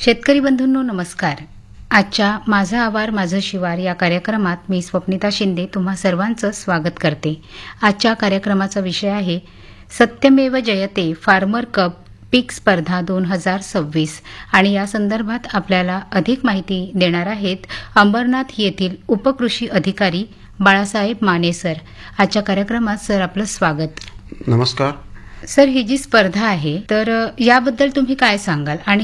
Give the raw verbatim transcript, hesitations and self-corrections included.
शेतकरी बंधूंनो नमस्कार. आजच्या माझा आवार माझं शिवार या कार्यक्रमात मी स्वप्निता शिंदे तुम्हा सर्वांचं स्वागत करते. आजच्या कार्यक्रमाचा विषय आहे सत्यमेव जयते फार्मर कप पीक स्पर्धा दोन हजार सव्वीस आणि या संदर्भात आपल्याला अधिक माहिती देणार आहेत अंबरनाथ येथील उपकृषी अधिकारी बाळासाहेब माने सर. आजच्या कार्यक्रमात सर आपलं स्वागत. नमस्कार सर. ही जी स्पर्धा आहे तर याबद्दल तुम्ही काय सांगाल आणि